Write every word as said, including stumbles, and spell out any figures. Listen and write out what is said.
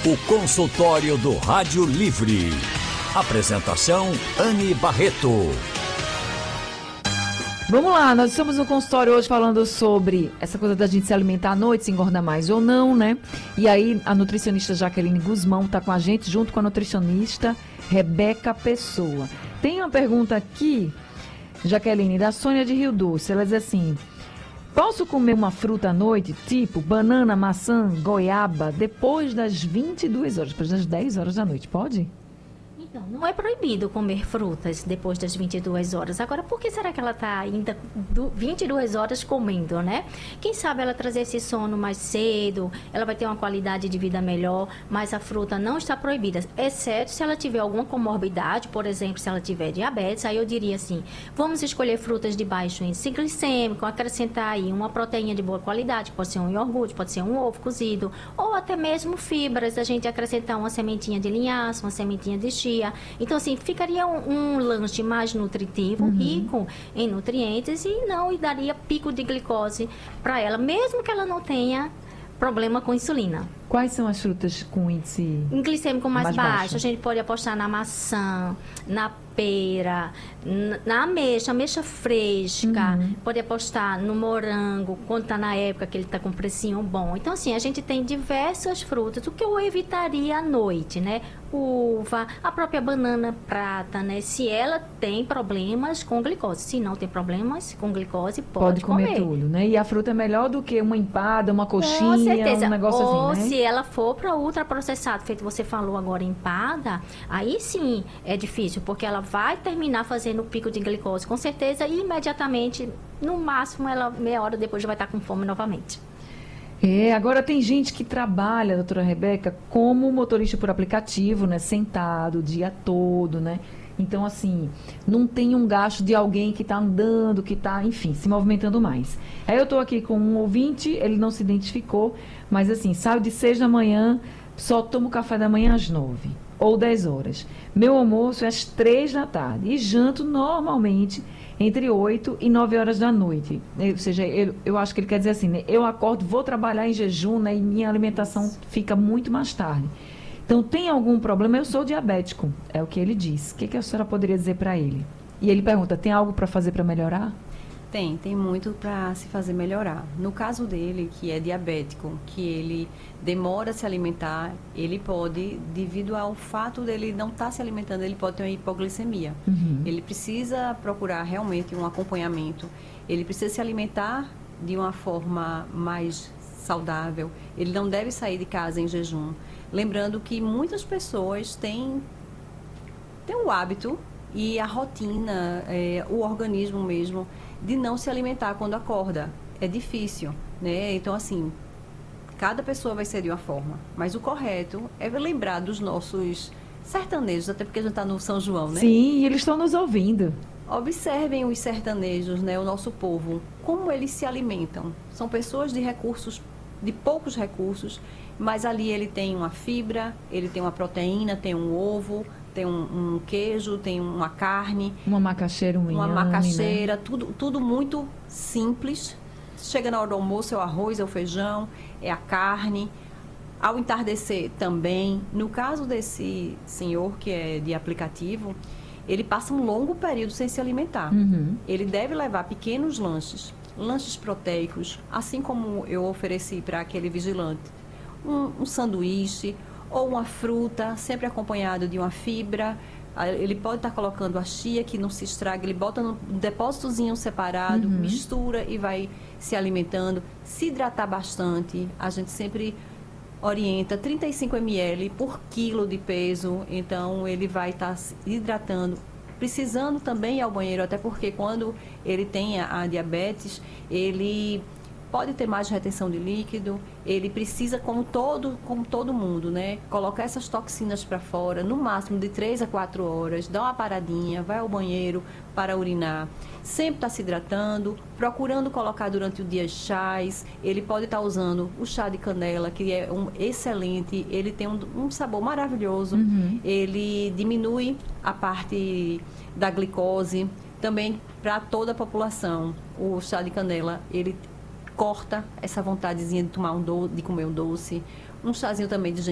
O consultório do Rádio Livre. Apresentação Anne Barreto. Vamos lá, nós estamos no consultório hoje falando sobre essa coisa da gente se alimentar à noite, se engordar mais ou não, né? E aí a nutricionista Jaqueline Guzmão está com a gente, junto com a nutricionista Rebeca Pessoa. Tem uma pergunta aqui, Jaqueline, da Sônia de Rio Doce. Ela diz assim: posso comer uma fruta à noite, tipo banana, maçã, goiaba, depois das vinte e duas horas, depois das dez horas da noite? Pode? Então, não é proibido comer frutas depois das vinte e duas horas. Agora, por que será que ela está ainda vinte e duas horas comendo, né? Quem sabe ela trazer esse sono mais cedo, ela vai ter uma qualidade de vida melhor, mas a fruta não está proibida, exceto se ela tiver alguma comorbidade, por exemplo, se ela tiver diabetes, aí eu diria assim, vamos escolher frutas de baixo índice glicêmico, acrescentar aí uma proteína de boa qualidade, pode ser um iogurte, pode ser um ovo cozido, ou até mesmo fibras, a gente acrescentar uma sementinha de linhaça, uma sementinha de chia. Então, assim, ficaria um, um lanche mais nutritivo, uhum. rico em nutrientes e não e daria pico de glicose para ela, mesmo que ela não tenha problema com insulina. Quais são as frutas com índice glicêmico mais, mais baixo? baixo? A gente pode apostar na maçã, na pera, na ameixa, ameixa fresca, uhum. pode apostar no morango, quando está na época que ele está com precinho bom. Então, assim, a gente tem diversas frutas, o que eu evitaria à noite, né? Uva, a própria banana prata, né? Se ela tem problemas com glicose. Se não tem problemas com glicose, pode, pode comer. comer tudo, né? E a fruta é melhor do que uma empada, uma coxinha, com certeza. um negócio Ou assim, né? se ela for para ultraprocessado, feito você falou agora, empada, aí sim é difícil, porque ela vai terminar fazendo o pico de glicose, com certeza, e imediatamente, no máximo, ela meia hora depois já vai estar com fome novamente. É, agora tem gente que trabalha, doutora Rebeca, como motorista por aplicativo, né? Sentado o dia todo, né? Então, assim, não tem um gasto de alguém que está andando, que está, enfim, se movimentando mais. Aí eu estou aqui com um ouvinte, ele não se identificou, mas assim, saio de seis da manhã, só tomo café da manhã às nove ou dez horas. Meu almoço é às três da tarde e janto normalmente entre oito e nove horas da noite. Ou seja, eu, eu acho que ele quer dizer assim, né? Eu acordo, vou trabalhar em jejum, né? E minha alimentação fica muito mais tarde. Então, tem algum problema? Eu sou diabético, é o que ele diz. O que, que a senhora poderia dizer para ele? E ele pergunta, tem algo para fazer para melhorar? Tem, tem muito para se fazer melhorar. No caso dele, que é diabético, que ele demora a se alimentar, ele pode, devido ao fato dele não estar tá se alimentando, ele pode ter uma hipoglicemia. Uhum. Ele precisa procurar realmente um acompanhamento. Ele precisa se alimentar de uma forma mais saudável. Ele não deve sair de casa em jejum. Lembrando que muitas pessoas têm, têm o hábito e a rotina, é, o organismo mesmo, de não se alimentar quando acorda. É difícil, né? Então, assim, cada pessoa vai ser de uma forma. Mas o correto é lembrar dos nossos sertanejos, até porque a gente está no São João, né? Sim, eles estão nos ouvindo. Observem os sertanejos, né? O nosso povo, como eles se alimentam. São pessoas de recursos, de poucos recursos, mas ali ele tem uma fibra, ele tem uma proteína, tem um ovo, tem um, um queijo, tem uma carne. Uma macaxeira, um Uma inhame, macaxeira, né? tudo, tudo muito simples. Chega na hora do almoço, é o arroz, é o feijão, é a carne. Ao entardecer também. No caso desse senhor que é de aplicativo, ele passa um longo período sem se alimentar. Uhum. Ele deve levar pequenos lanches, lanches proteicos, assim como eu ofereci para aquele vigilante. Um, um sanduíche ou uma fruta, sempre acompanhado de uma fibra. Ele pode estar colocando a chia que não se estraga, ele bota num depósitozinho separado, uhum. mistura e vai se alimentando. Se hidratar bastante, a gente sempre orienta trinta e cinco mililitros por quilo de peso, então ele vai estar se hidratando. Precisando também ir ao banheiro, até porque quando ele tem a, a diabetes, ele pode ter mais retenção de líquido, ele precisa, como todo, como todo mundo, né, colocar essas toxinas para fora, no máximo de três a quatro horas, dá uma paradinha, vai ao banheiro para urinar. Sempre está se hidratando, procurando colocar durante o dia chás. Ele pode estar usando o chá de canela, que é um excelente, ele tem um, um sabor maravilhoso, uhum. ele diminui a parte da glicose, também para toda a população. O chá de canela, ele corta essa vontadezinha de tomar um doce, de comer um doce, um chazinho também de